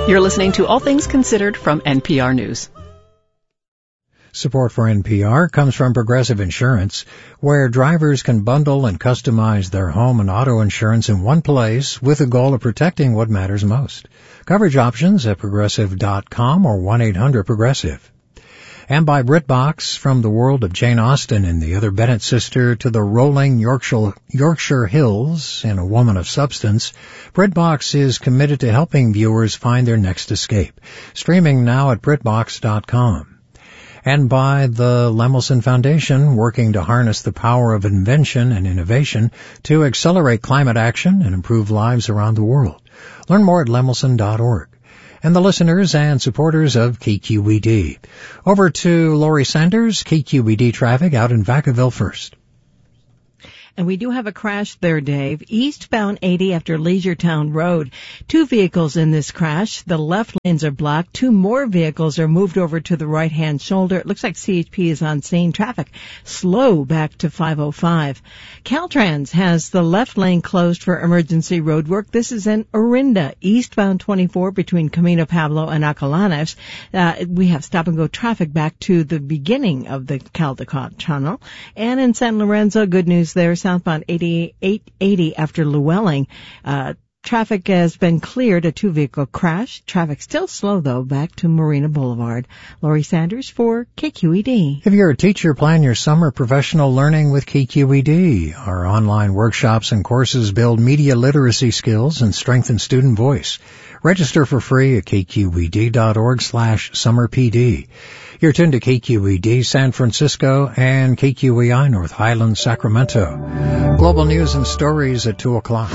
You're listening to All Things Considered from NPR News. Support for NPR comes from Progressive Insurance, where drivers can bundle and customize their home and auto insurance in one place with the goal of protecting what matters most. Coverage options at Progressive.com or 1-800-PROGRESSIVE. And by BritBox, from the world of Jane Austen and the other Bennett sister to the rolling Yorkshire Hills and A Woman of Substance, BritBox is committed to helping viewers find their next escape. Streaming now at BritBox.com. And by the Lemelson Foundation, working to harness the power of invention and innovation to accelerate climate action and improve lives around the world. Learn more at lemelson.org. And the listeners and supporters of KQED. Over to Lori Sanders, KQED traffic out in Vacaville first. And we do have a crash there, Dave. Eastbound 80 after Leisuretowne Road. 2 vehicles in this crash. The left lanes are blocked. 2 more vehicles are moved over to the right-hand shoulder. It looks like CHP is on scene. Traffic slow back to 505. Caltrans has the left lane closed for emergency road work. This is in Orinda, eastbound 24 between Camino Pablo and Acalanes. We have stop-and-go traffic back to the beginning of the Caldecott Tunnel. And in San Lorenzo, good news there. Southbound 880 after Llewellyn. Traffic has been cleared. A 2-vehicle crash. Traffic still slow, though, back to Marina Boulevard. Lori Sanders for KQED. If you're a teacher, plan your summer professional learning with KQED. Our online workshops and courses build media literacy skills and strengthen student voice. Register for free at kqed.org/summerpd. You're tuned to KQED San Francisco and KQEI North Highlands, Sacramento. Global news and stories at 2 o'clock.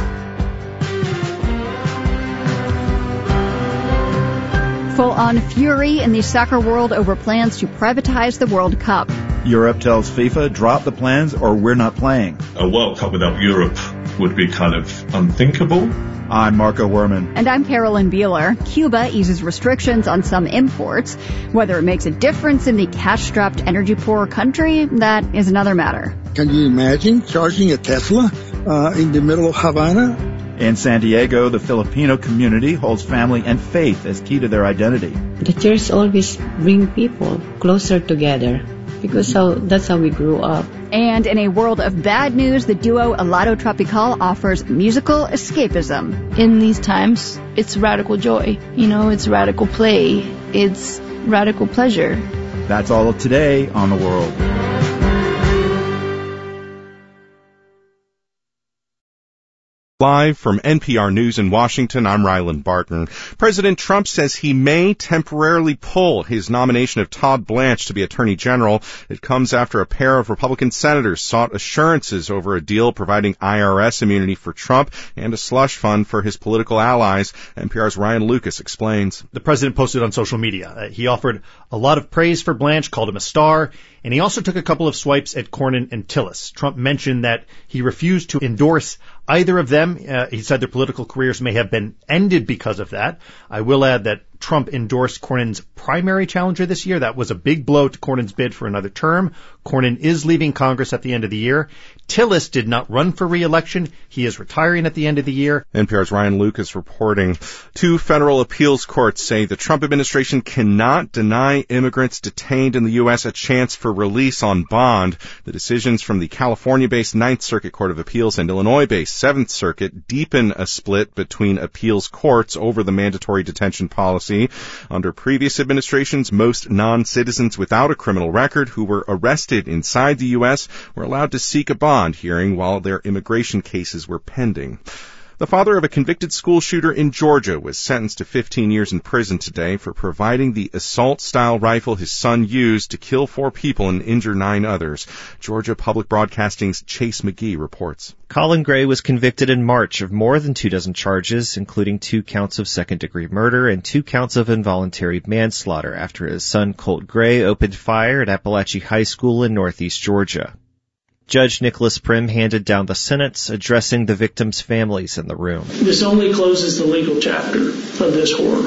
Full-on fury in the soccer world over plans to privatize the World Cup. Europe tells FIFA, drop the plans or we're not playing. A World Cup without Europe would be kind of unthinkable. I'm Marco Werman. And I'm Carolyn Beeler. Cuba eases restrictions on some imports. Whether it makes a difference in the cash-strapped, energy-poor country, that is another matter. Can you imagine charging a Tesla in the middle of Havana? In San Diego, the Filipino community holds family and faith as key to their identity. The church always bring people closer together because that's how we grew up. And in a world of bad news, the duo Helado Tropical offers musical escapism. In these times, it's radical joy. It's radical play. It's radical pleasure. That's all of today on The World. Live from NPR News in Washington, I'm Ryland Barton. President Trump says he may temporarily pull his nomination of Todd Blanche to be Attorney General. It comes after a pair of Republican senators sought assurances over a deal providing IRS immunity for Trump and a slush fund for his political allies. NPR's Ryan Lucas explains. The president posted on social media. He offered a lot of praise for Blanche, called him a star, and he also took a couple of swipes at Cornyn and Tillis. Trump mentioned that he refused to endorse either of them. He said their political careers may have been ended because of that. I will add that Trump endorsed Cornyn's primary challenger this year. That was a big blow to Cornyn's bid for another term. Cornyn is leaving Congress at the end of the year. Tillis did not run for re-election. He is retiring at the end of the year. NPR's Ryan Lucas reporting. 2 federal appeals courts say the Trump administration cannot deny immigrants detained in the U.S. a chance for release on bond. The decisions from the California-based Ninth Circuit Court of Appeals and Illinois-based Seventh Circuit deepen a split between appeals courts over the mandatory detention policy. Under previous administrations, most non-citizens without a criminal record who were arrested inside the U.S. were allowed to seek a bond hearing while their immigration cases were pending. The father of a convicted school shooter in Georgia was sentenced to 15 years in prison today for providing the assault-style rifle his son used to kill 4 people and injure 9 others. Georgia Public Broadcasting's Chase McGee reports. Colin Gray was convicted in March of more than 24 charges, including 2 counts of second-degree murder and 2 counts of involuntary manslaughter after his son Colt Gray opened fire at Appalachian High School in northeast Georgia. Judge Nicholas Prim handed down the sentence, addressing the victims' families in the room. This only closes the legal chapter of this horror.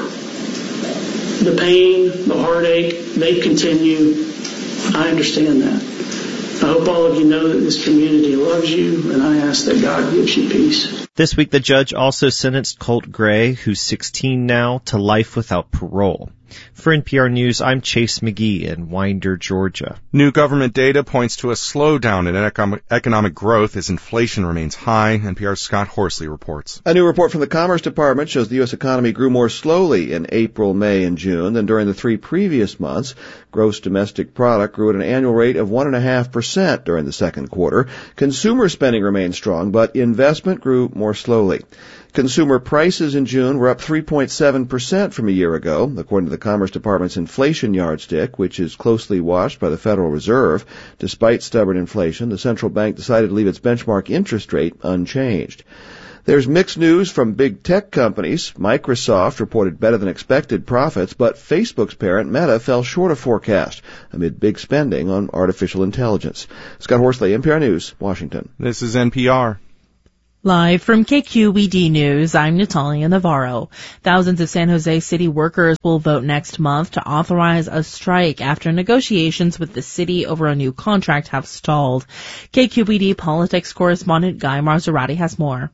The pain, the heartache, they continue. I understand that. I hope all of you know that this community loves you, and I ask that God gives you peace. This week, the judge also sentenced Colt Gray, who's 16 now, to life without parole. For NPR News, I'm Chase McGee in Winder, Georgia. New government data points to a slowdown in economic growth as inflation remains high. NPR's Scott Horsley reports. A new report from the Commerce Department shows the U.S. economy grew more slowly in April, May, and June than during the 3 previous months. Gross domestic product grew at an annual rate of 1.5% during the second quarter. Consumer spending remained strong, but investment grew more slowly. Consumer prices in June were up 3.7% from a year ago, according to the Commerce Department's inflation yardstick, which is closely watched by the Federal Reserve. Despite stubborn inflation, the central bank decided to leave its benchmark interest rate unchanged. There's mixed news from big tech companies. Microsoft reported better than expected profits, but Facebook's parent Meta fell short of forecast amid big spending on artificial intelligence. Scott Horsley, NPR News, Washington. This is NPR. Live from KQED News, I'm Natalia Navarro. Thousands of San Jose city workers will vote next month to authorize a strike after negotiations with the city over a new contract have stalled. KQED politics correspondent Guy Marzorati has more.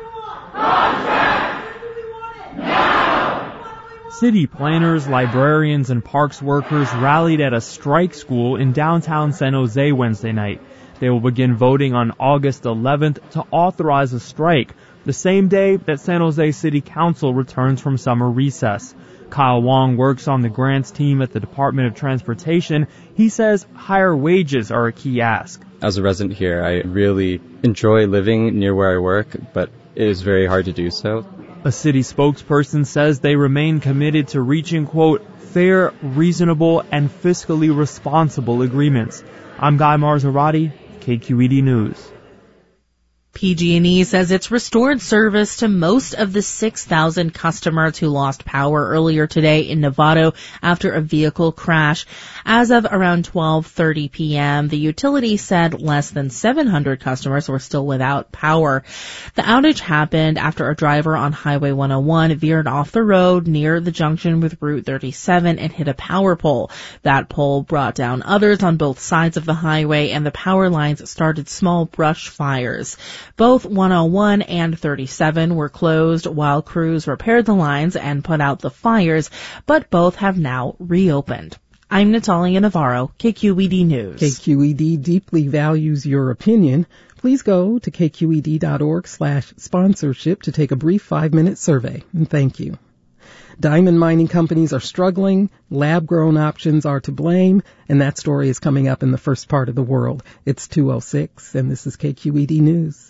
City planners, librarians, and parks workers rallied at a strike school in downtown San Jose Wednesday night. They will begin voting on August 11th to authorize a strike, the same day that San Jose City Council returns from summer recess. Kyle Wong works on the grants team at the Department of Transportation. He says higher wages are a key ask. As a resident here, I really enjoy living near where I work, but it is very hard to do so. A city spokesperson says they remain committed to reaching, quote, fair, reasonable, and fiscally responsible agreements. I'm Guy Marzorati, KQED News. PG&E says it's restored service to most of the 6,000 customers who lost power earlier today in Novato after a vehicle crash. As of around 12:30 p.m., the utility said less than 700 customers were still without power. The outage happened after a driver on Highway 101 veered off the road near the junction with Route 37 and hit a power pole. That pole brought down others on both sides of the highway, and the power lines started small brush fires. Both 101 and 37 were closed while crews repaired the lines and put out the fires, but both have now reopened. I'm Natalia Navarro, KQED News. KQED deeply values your opinion. Please go to kqed.org/sponsorship to take a brief 5-minute survey. And thank you. Diamond mining companies are struggling, lab-grown options are to blame, and that story is coming up in the first part of the world. It's 2:06, and this is KQED News.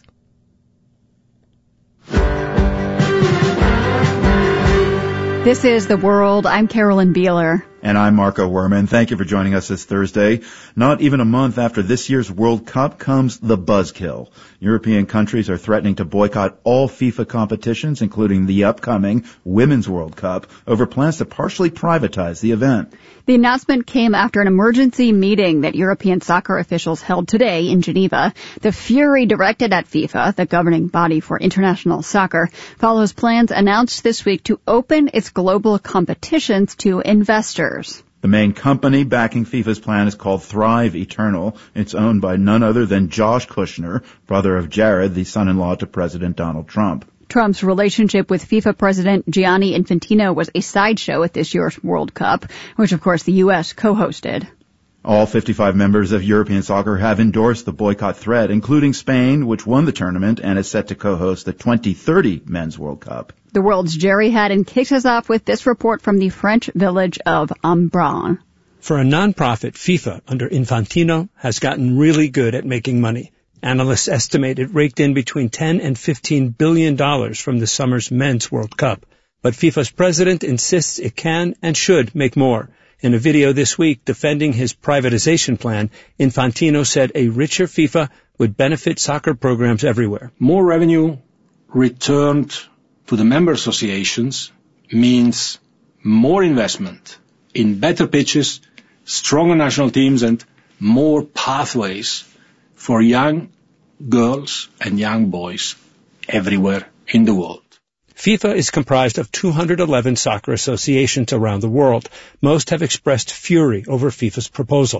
This is The World. I'm Carolyn Beeler. And I'm Marco Werman. Thank you for joining us this Thursday. Not even a month after this year's World Cup comes the buzzkill. European countries are threatening to boycott all FIFA competitions, including the upcoming Women's World Cup, over plans to partially privatize the event. The announcement came after an emergency meeting that European soccer officials held today in Geneva. The fury directed at FIFA, the governing body for international soccer, follows plans announced this week to open its global competitions to investors. The main company backing FIFA's plan is called Thrive Eternal. It's owned by none other than Josh Kushner, brother of Jared, the son-in-law to President Donald Trump. Trump's relationship with FIFA President Gianni Infantino was a sideshow at this year's World Cup, which of course the U.S. co-hosted. All 55 members of European soccer have endorsed the boycott threat, including Spain, which won the tournament and is set to co-host the 2030 Men's World Cup. The World's Jerry Haddon kicks us off with this report from the French village of Embrun. For a non-profit, FIFA under Infantino has gotten really good at making money. Analysts estimate it raked in between $10 and $15 billion from the summer's Men's World Cup. But FIFA's president insists it can and should make more. In a video this week defending his privatization plan, Infantino said a richer FIFA would benefit soccer programs everywhere. More revenue returned to the member associations means more investment in better pitches, stronger national teams, and more pathways for young girls and young boys everywhere in the world. FIFA is comprised of 211 soccer associations around the world. Most have expressed fury over FIFA's proposal.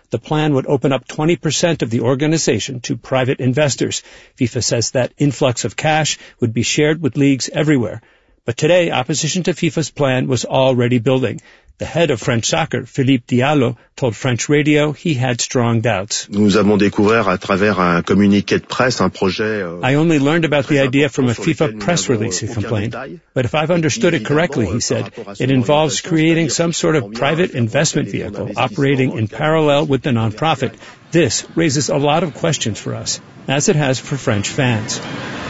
the plan would open up 20% of the organization to private investors. FIFA says that influx of cash would be shared with leagues everywhere. But today, opposition to FIFA's plan was already building. The head of French soccer, Philippe Diallo, told French radio he had strong doubts. Nous avons découvert à travers un communiqué de presse un projet. I only learned about the idea from a FIFA press release, he complained. But if I've understood it correctly, he said, it involves creating some sort of private investment vehicle operating in parallel with the nonprofit. This raises a lot of questions for us, as it has for French fans.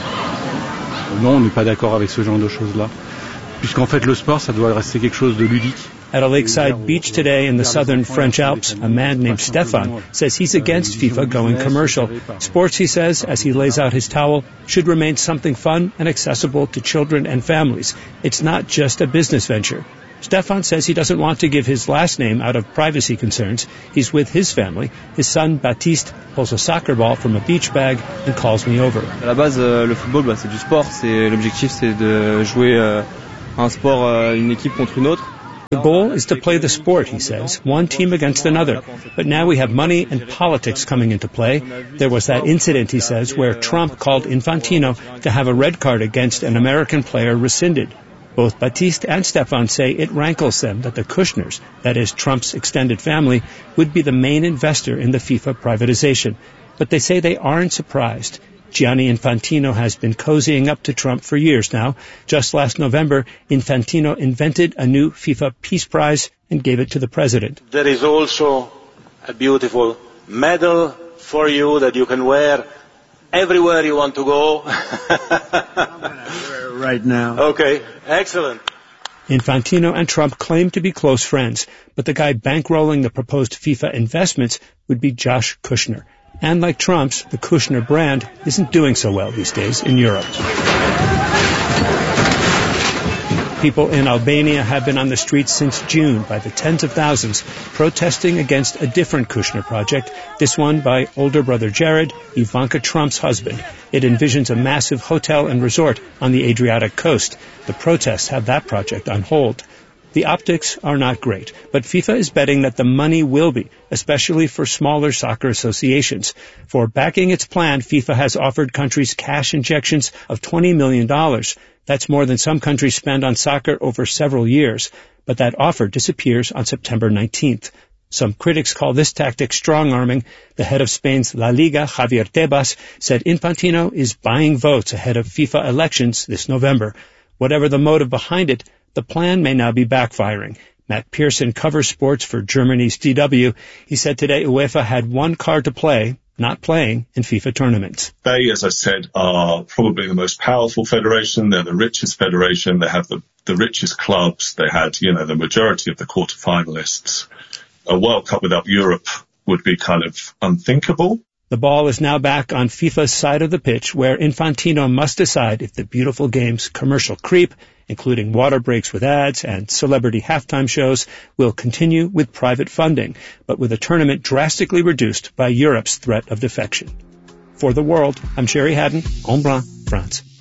Non, on n'est pas d'accord avec ce genre de choses-là. Puisqu'en fait, le sport, ça doit rester quelque chose de ludique. At a lakeside beach today in the southern French Alps, a man named Stefan says he's against FIFA going commercial. Sports, he says, as he lays out his towel, should remain something fun and accessible to children and families. It's not just a business venture. Stefan says he doesn't want to give his last name out of privacy concerns. He's with his family. His son, Baptiste, pulls a soccer ball from a beach bag and calls me over. À la base, le football, c'est du sport. L'objectif, c'est de jouer un sport, une équipe contre une autre. The goal is to play the sport, he says, one team against another. But now we have money and politics coming into play. There was that incident, he says, where Trump called Infantino to have a red card against an American player rescinded. Both Baptiste and Stefan say it rankles them that the Kushners, that is Trump's extended family, would be the main investor in the FIFA privatization. But they say they aren't surprised. Gianni Infantino has been cozying up to Trump for years now. Just last November, Infantino invented a new FIFA Peace Prize and gave it to the president. There is also a beautiful medal for you that you can wear everywhere you want to go. I'm going to wear it right now. Okay, excellent. Infantino and Trump claim to be close friends, but the guy bankrolling the proposed FIFA investments would be Josh Kushner. And like Trump's, the Kushner brand isn't doing so well these days in Europe. People in Albania have been on the streets since June by the tens of thousands, protesting against a different Kushner project, this one by older brother Jared, Ivanka Trump's husband. It envisions a massive hotel and resort on the Adriatic coast. The protests have that project on hold. The optics are not great, but FIFA is betting that the money will be, especially for smaller soccer associations. For backing its plan, FIFA has offered countries cash injections of $20 million. That's more than some countries spend on soccer over several years, but that offer disappears on September 19th. Some critics call this tactic strong-arming. The head of Spain's La Liga, Javier Tebas, said Infantino is buying votes ahead of FIFA elections this November. Whatever the motive behind it, the plan may now be backfiring. Matt Pearson covers sports for Germany's DW. He said today UEFA had one card to play, not playing in FIFA tournaments. They, as I said, are probably the most powerful federation. They're the richest federation. They have the richest clubs. They had, the majority of the quarterfinalists. A World Cup without Europe would be kind of unthinkable. The ball is now back on FIFA's side of the pitch, where Infantino must decide if the beautiful game's commercial creep, including water breaks with ads and celebrity halftime shows, will continue with private funding, but with a tournament drastically reduced by Europe's threat of defection. For The World, I'm Sherry Haddon, Embrun, France.